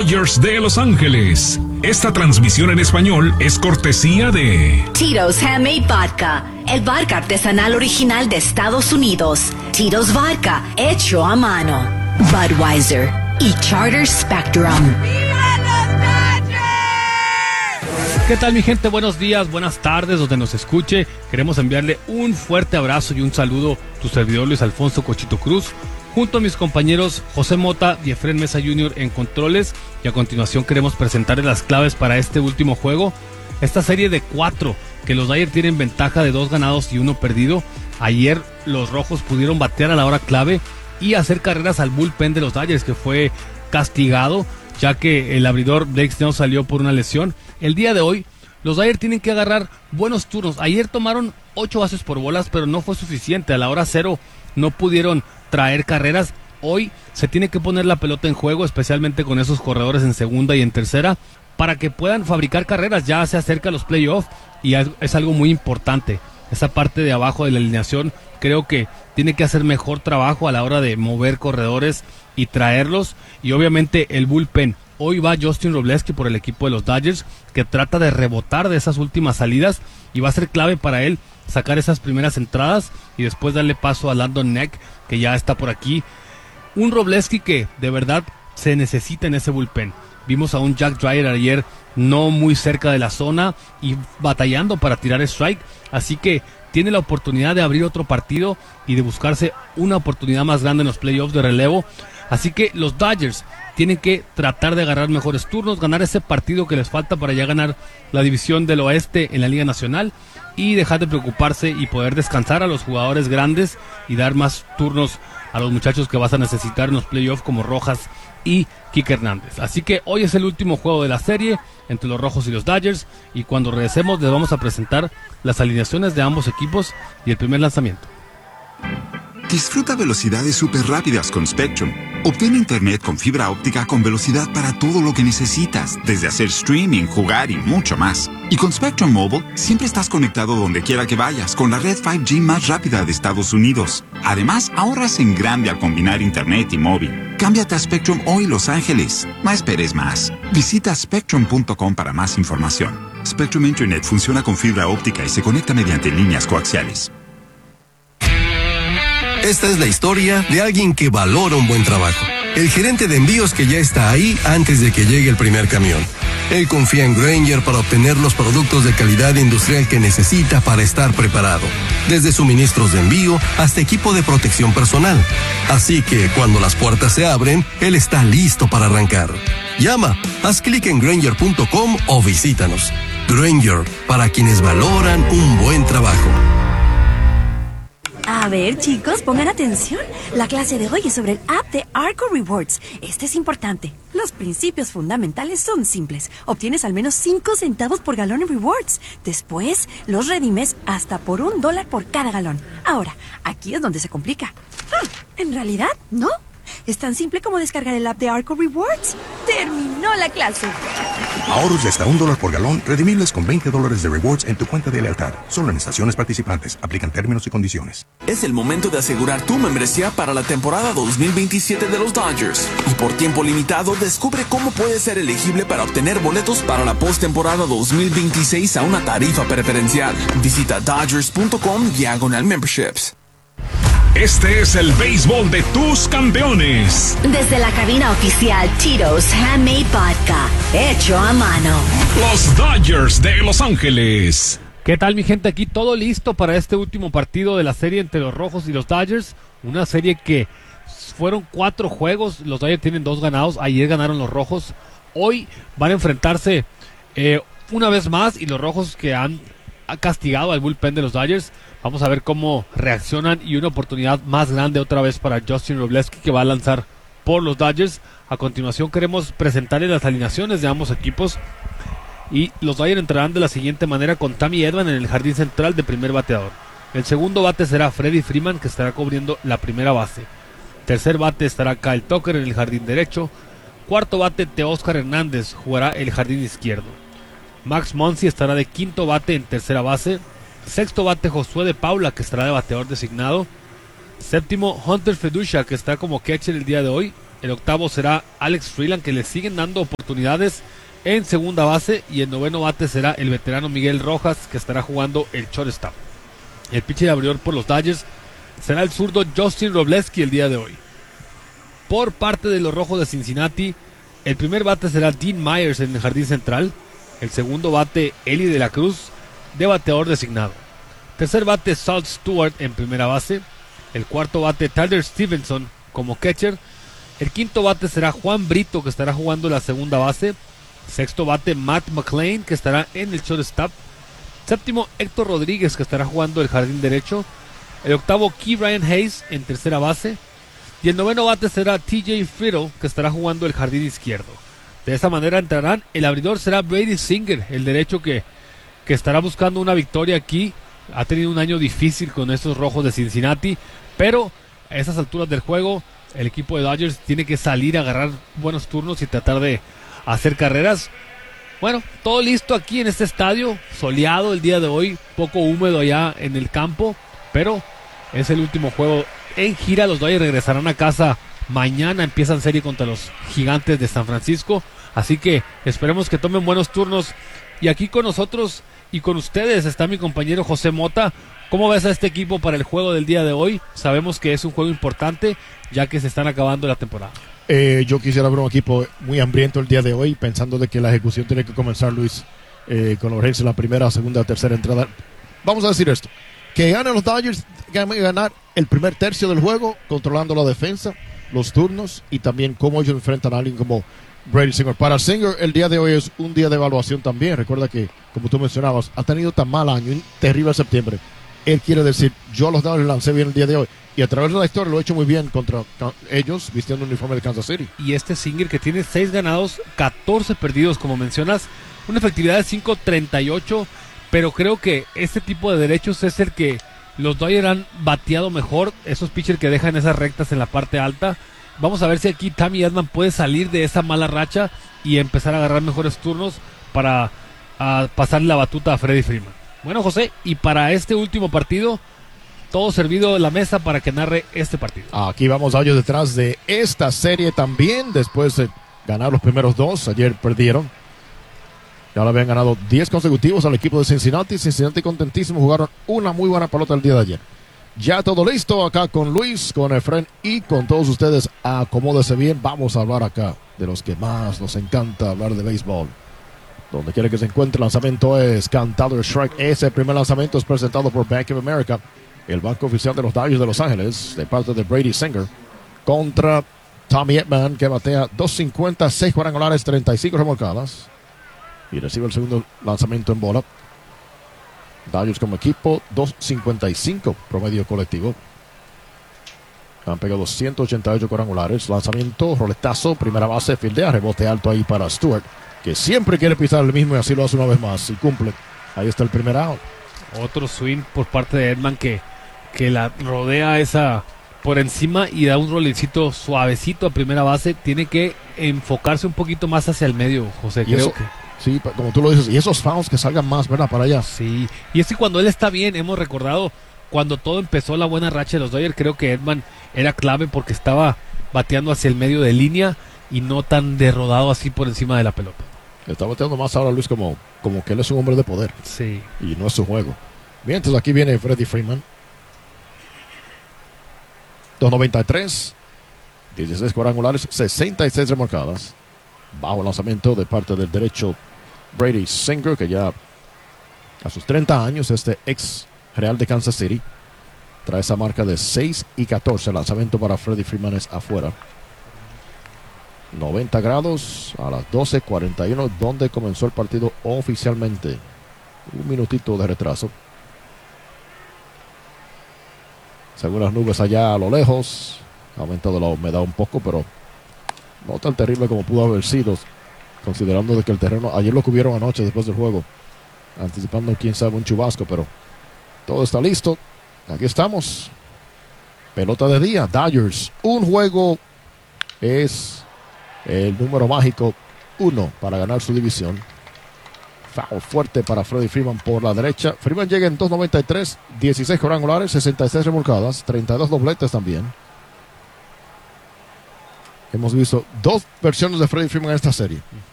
Dodgers de Los Ángeles. Esta transmisión en español es cortesía de Tito's Handmade Vodka, el vodka artesanal original de Estados Unidos. Tito's Vodka, hecho a mano. Budweiser y Charter Spectrum. ¿Qué tal, mi gente? Buenos días, buenas tardes, donde nos escuche. Queremos enviarle un fuerte abrazo y un saludo a tu servidor Luis Alfonso Cochito Cruz, junto a mis compañeros José Mota y Efren Mesa Jr. en controles. Y a continuación queremos presentarles las claves para este último juego. Esta serie de 4, que los Dodgers tienen ventaja de 2 ganados y 1 perdido. Ayer los rojos pudieron batear a la hora clave y hacer carreras al bullpen de los Dodgers, que fue castigado, ya que el abridor Blake Snell salió por una lesión. El día de hoy, los Dodgers tienen que agarrar buenos turnos. Ayer tomaron 8 bases por bolas, pero no fue suficiente. A la hora 0 no pudieron traer carreras. Hoy se tiene que poner la pelota en juego, especialmente con esos corredores en segunda y en tercera, para que puedan fabricar carreras. Ya se acercan los playoffs y es algo muy importante. Esa parte de abajo de la alineación creo que tiene que hacer mejor trabajo a la hora de mover corredores y traerlos. Y obviamente el bullpen. Hoy va Justin Robleski por el equipo de los Dodgers, que trata de rebotar de esas últimas salidas, y va a ser clave para él sacar esas primeras entradas y después darle paso a Landon Neck, que ya está por aquí. Un Robleski que de verdad se necesita en ese bullpen. Vimos a un Jack Dreyer ayer no muy cerca de la zona y batallando para tirar strike, así que tiene la oportunidad de abrir otro partido y de buscarse una oportunidad más grande en los playoffs de relevo. Así que los Dodgers tienen que tratar de agarrar mejores turnos, ganar ese partido que les falta para ya ganar la división del oeste en la Liga Nacional y dejar de preocuparse y poder descansar a los jugadores grandes y dar más turnos a los muchachos que vas a necesitar en los playoffs, como Rojas y Kike Hernández. Así que hoy es el último juego de la serie entre los rojos y los Dodgers, y cuando regresemos les vamos a presentar las alineaciones de ambos equipos y el primer lanzamiento. Disfruta velocidades súper rápidas con Spectrum. Obtén internet con fibra óptica con velocidad para todo lo que necesitas, desde hacer streaming, jugar y mucho más. Y con Spectrum Mobile, siempre estás conectado donde quiera que vayas, con la red 5G más rápida de Estados Unidos. Además, ahorras en grande al combinar internet y móvil. Cámbiate a Spectrum hoy, Los Ángeles. No esperes más. Visita spectrum.com para más información. Spectrum Internet funciona con fibra óptica y se conecta mediante líneas coaxiales. Esta es la historia de alguien que valora un buen trabajo. El gerente de envíos que ya está ahí antes de que llegue el primer camión. Él confía en Grainger para obtener los productos de calidad industrial que necesita para estar preparado. Desde suministros de envío hasta equipo de protección personal. Así que cuando las puertas se abren, él está listo para arrancar. Llama, haz clic en Grainger.com o visítanos. Grainger, para quienes valoran un buen trabajo. A ver, chicos, pongan atención. La clase de hoy es sobre el app de Arco Rewards. Este es importante. Los principios fundamentales son simples. Obtienes al menos 5 centavos por galón en rewards. Después, los redimes hasta por $1 por cada galón. Ahora, aquí es donde se complica. En realidad, no. Es tan simple como descargar el app de Arco Rewards. ¡Terminó la clase! Ahorros de hasta $1 por galón, redimibles con $20 de rewards en tu cuenta de lealtad. Solo en estaciones participantes. Aplican términos y condiciones. Es el momento de asegurar tu membresía para la temporada 2027 de los Dodgers. Y por tiempo limitado, descubre cómo puedes ser elegible para obtener boletos para la postemporada 2026 a una tarifa preferencial. Visita Dodgers.com/memberships. Este es el béisbol de tus campeones. Desde la cabina oficial Tito's Handmade Vodka, hecho a mano. Los Dodgers de Los Ángeles. ¿Qué tal, mi gente? Aquí todo listo para este último partido de la serie entre los rojos y los Dodgers. Una serie que fueron 4 juegos. Los Dodgers tienen 2 ganados. Ayer ganaron los rojos. Hoy van a enfrentarse una vez más, y los rojos que han castigado al bullpen de los Dodgers. Vamos a ver cómo reaccionan, y una oportunidad más grande otra vez para Justin Robleski, que va a lanzar por los Dodgers. A continuación queremos presentarles las alineaciones de ambos equipos, y los Dodgers entrarán de la siguiente manera: con Tommy Edman en el jardín central de primer bateador. El segundo bate será Freddie Freeman, que estará cubriendo la primera base. Tercer bate estará Kyle Tucker en el jardín derecho. Cuarto bate Teóscar Hernández jugará el jardín izquierdo. Max Muncy estará de quinto bate en tercera base. Sexto bate Josué de Paula, que estará de bateador designado. Séptimo Hunter Feducia, que está como catcher el día de hoy. El octavo será Alex Freeland, que le siguen dando oportunidades en segunda base. Y el noveno bate será el veterano Miguel Rojas, que estará jugando el shortstop. El pitcher abridor por los Dodgers será el zurdo Justin Robleski el día de hoy. Por parte de los Rojos de Cincinnati, el primer bate será Dean Myers en el jardín central. El segundo bate, Eli de la Cruz, de bateador designado. Tercer bate, Salt Stewart en primera base. El cuarto bate, Tyler Stevenson como catcher. El quinto bate será Juan Brito, que estará jugando la segunda base. Sexto bate, Matt McLean, que estará en el shortstop. Séptimo, Héctor Rodríguez, que estará jugando el jardín derecho. El octavo, Key Ryan Hayes en tercera base. Y el noveno bate será TJ Friedel, que estará jugando el jardín izquierdo. De esa manera entrarán. El abridor será Brady Singer, el derecho que estará buscando una victoria aquí. Ha tenido un año difícil con estos Rojos de Cincinnati, pero a esas alturas del juego el equipo de Dodgers tiene que salir a agarrar buenos turnos y tratar de hacer carreras. Bueno, todo listo aquí en este estadio, soleado el día de hoy, poco húmedo allá en el campo, pero es el último juego en gira. Los Dodgers regresarán a casa mañana, empiezan serie contra los Gigantes de San Francisco, así que esperemos que tomen buenos turnos. Y aquí con nosotros y con ustedes está mi compañero José Mota. ¿Cómo ves a este equipo para el juego del día de hoy? Sabemos que es un juego importante, ya que se están acabando la temporada. Yo quisiera ver un equipo muy hambriento el día de hoy, pensando de que la ejecución tiene que comenzar, Luis, con urgencia en la primera, segunda, tercera entrada. Vamos a decir esto: que ganen los Dodgers, ganar el primer tercio del juego, controlando la defensa, los turnos y también cómo ellos enfrentan a alguien como Brady Singer. Para Singer, el día de hoy es un día de evaluación también. Recuerda que, como tú mencionabas, ha tenido tan mal año, un terrible septiembre. Él quiere decir, yo a los Dodgers lancé bien el día de hoy. Y a través de la historia lo he hecho muy bien contra ellos, vistiendo un uniforme de Kansas City. Y este Singer, que tiene 6 ganados, 14 perdidos, como mencionas, una efectividad de 5.38, pero creo que este tipo de derechos es el que los Dodgers han bateado mejor, esos pitchers que dejan esas rectas en la parte alta. Vamos a ver si aquí Tommy Edman puede salir de esa mala racha y empezar a agarrar mejores turnos para pasarle la batuta a Freddie Freeman. Bueno, José, y para este último partido, todo servido de la mesa para que narre este partido. Aquí vamos a ellos detrás de esta serie también, después de ganar los primeros 2, ayer perdieron. Ya le habían ganado 10 consecutivos al equipo de Cincinnati. Cincinnati contentísimo, jugaron una muy buena pelota el día de ayer. Ya todo listo acá con Luis, con Efren y con todos ustedes. Acomódese bien, vamos a hablar acá de los que más nos encanta hablar de béisbol. Donde quiera que se encuentre, el lanzamiento es cantado strike. Ese primer lanzamiento es presentado por Bank of America, el banco oficial de los Dodgers de Los Ángeles, de parte de Brady Singer, contra Tommy Edman, que batea 250, 6 cuadrangulares, 35 remolcadas, y recibe el segundo lanzamiento en bola. Dodgers como equipo, 2.55 promedio colectivo. Han pegado 188 cuadrangulares. Lanzamiento, roletazo, primera base, fildea, rebote alto ahí para Stewart, que siempre quiere pisar el mismo y así lo hace una vez más y cumple. Ahí está el primer out. Otro swing por parte de Edman que la rodea esa por encima y da un rolecito suavecito a primera base. Tiene que enfocarse un poquito más hacia el medio, José. Creo que sí, como tú lo dices, y esos fouls que salgan más, ¿verdad? Para allá. Sí, y es que cuando él está bien, hemos recordado cuando todo empezó la buena racha de los Dodgers, creo que Edman era clave porque estaba bateando hacia el medio de línea y no tan derrodado así por encima de la pelota. Está bateando más ahora, Luis, como que él es un hombre de poder. Sí. Y no es su juego. Bien, entonces aquí viene Freddie Freeman. 293, 16 cuadrangulares, 66 remolcadas. Bajo lanzamiento de parte del derecho Brady Singer, que ya a sus 30 años, ex Real de Kansas City, trae esa marca de 6-14. Lanzamiento para Freddie Freeman es afuera. 90 grados a las 12:41, donde comenzó el partido oficialmente. Un minutito de retraso. Según las nubes allá a lo lejos, ha aumentado la humedad un poco, pero no tan terrible como pudo haber sido, considerando de que el terreno, ayer lo cubrieron anoche después del juego, anticipando quién sabe un chubasco, pero todo está listo. Aquí estamos. Pelota de día, Dodgers. Un juego es el número mágico 1 para ganar su división. Foul fuerte para Freddie Freeman por la derecha. Freeman llega en 2.93, 16 cuadrangulares, 66 remolcadas, 32 dobletes también. Hemos visto 2 versiones de Freddie Freeman en esta serie.